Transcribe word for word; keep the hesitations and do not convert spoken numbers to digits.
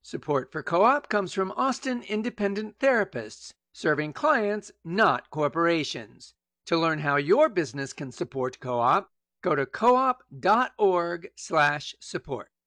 Support for Co-op comes from Austin Independent Therapists, serving clients, not corporations. To learn how your business can support Co-op, go to co-op dot org slash support.